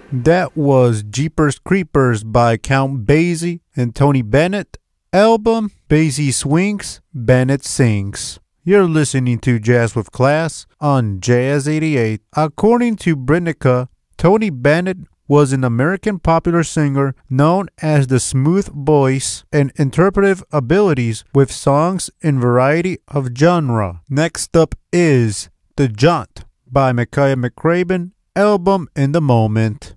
That was Jeepers Creepers by Count Basie and Tony Bennett. Album Basie Swings, Bennett Sings. You're listening to Jazz with Class on Jazz 88. According to Britannica, Tony Bennett was an American popular singer known as the smooth voice and interpretive abilities with songs in variety of genre. Next up is The Jaunt by Makaya McCraven, album In the Moment.